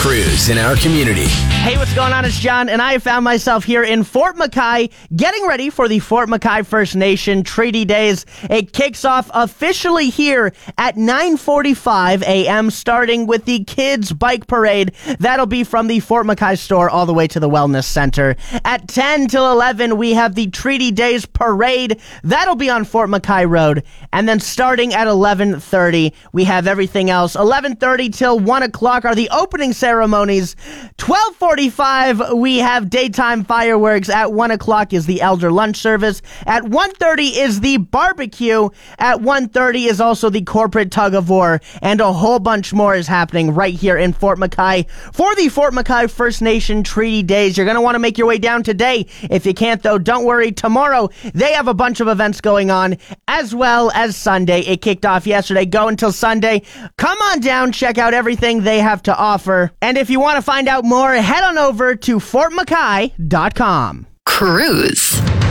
Cruz in our community. Hey, what's going on? It's John, and I found myself here in Fort McKay getting ready for the Fort McKay First Nation Treaty Days. It kicks off officially here at 9:45 a.m., starting with the Kids Bike Parade. That'll be from the Fort McKay store all the way to the Wellness Center. At 10 till 11, we have the Treaty Days Parade. That'll be on Fort McKay Road. And then starting at 11:30, we have everything else. 11:30 till 1 o'clock are the opening ceremonies. 12:45, we have daytime fireworks. At 1 o'clock is the elder lunch service. At 1:30 is the barbecue. At 1:30 is also the corporate tug of war. And a whole bunch more is happening right here in Fort McKay for the Fort McKay First Nation Treaty Days. You're going to want to make your way down today. If you can't, though, don't worry. Tomorrow, they have a bunch of events going on, as well as Sunday. It kicked off yesterday. Go until Sunday. Come on down. Check out everything they have to offer. And if you want to find out more, head on over to fortmckay.com. Cruz.